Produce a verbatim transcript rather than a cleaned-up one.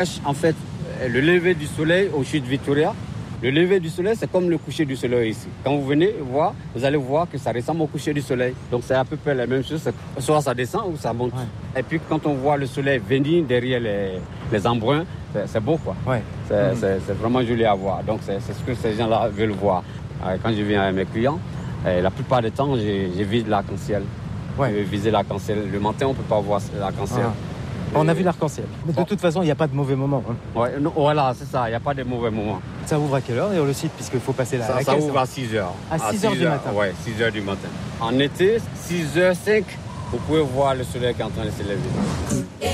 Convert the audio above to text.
En fait, le lever du soleil au chute Victoria, le lever du soleil, c'est comme le coucher du soleil ici. Quand vous venez voir, vous allez voir que ça ressemble au coucher du soleil. Donc c'est à peu près la même chose. Soit ça descend ou ça monte. Ouais. Et puis quand on voit le soleil venir derrière les, les embruns, c'est, c'est beau quoi. Ouais. C'est, mmh. c'est, c'est vraiment joli à voir. Donc c'est, c'est ce que ces gens-là veulent voir. Quand je viens avec mes clients, la plupart du temps, je vise l'arc-en-ciel. Ouais. Je vais viser l'arc-en-ciel. Le matin, on ne peut pas voir l'arc-en-ciel. Ah. On a vu l'arc-en-ciel. Mais de toute façon, il n'y a pas de mauvais moment. Hein. Ouais, non, voilà, c'est ça, il n'y a pas de mauvais moment. Ça ouvre à quelle heure le site, puisqu'il faut passer la, ça, la ça caisse? Ça ouvre à six heures. À six heures du matin? Oui, six heures du matin. En été, six heures cinq, vous pouvez voir le soleil qui est en train de se lever.